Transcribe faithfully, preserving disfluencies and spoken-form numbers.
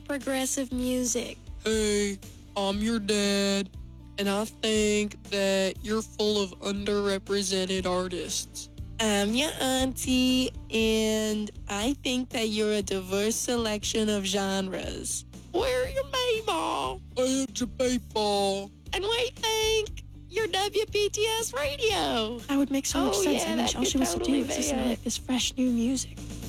progressive music. Hey, I'm your dad, and I think that you're full of underrepresented artists. I'm your auntie, and I think that you're a diverse selection of genres. We're your Mayball. I am your people. And we think you're W P T S Radio. That would make so much Oh, sense. yeah, I mean, that all could she wants totally to do is be listen to it. like this fresh new music.